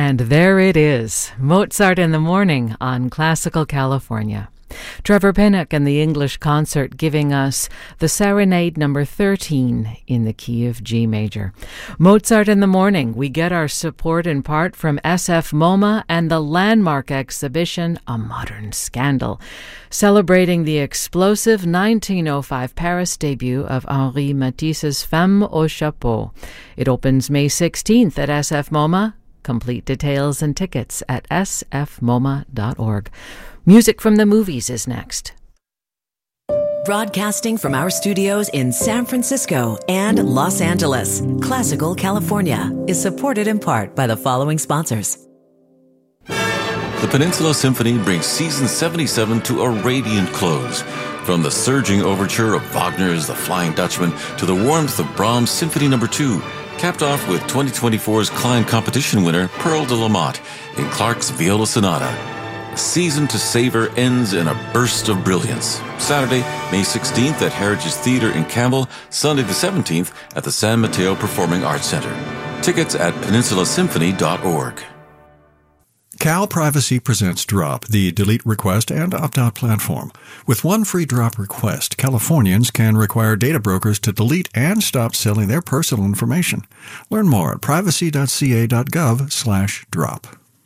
And there it is, Mozart in the Morning on Classical California. Trevor Pinnock and the English Concert giving us the Serenade number 13 in the key of G major. Mozart in the Morning, we get our support in part from SF MoMA and the landmark exhibition A Modern Scandal, celebrating the explosive 1905 Paris debut of Henri Matisse's Femme au Chapeau. It opens May 16th at SF MoMA. Complete details and tickets at sfmoma.org. Music from the movies is next. Broadcasting from our studios in San Francisco and Los Angeles, Classical California is supported in part by the following sponsors. The Peninsula Symphony brings season 77 to a radiant close. From the surging overture of Wagner's The Flying Dutchman to the warmth of Brahms' Symphony No. 2, capped off with 2024's Klein competition winner Pearl de la Motte in Clark's Viola Sonata. A season to savor ends in a burst of brilliance. Saturday, May 16th at Heritage Theatre in Campbell, Sunday the 17th at the San Mateo Performing Arts Center. Tickets at peninsulaSymphony.org. Cal Privacy presents Drop, the delete request and opt-out platform. With one free drop request, Californians can require data brokers to delete and stop selling their personal information. Learn more at privacy.ca.gov/drop.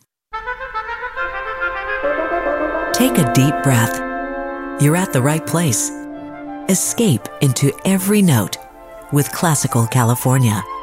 Take a deep breath. You're at the right place. Escape into every note with Classical California.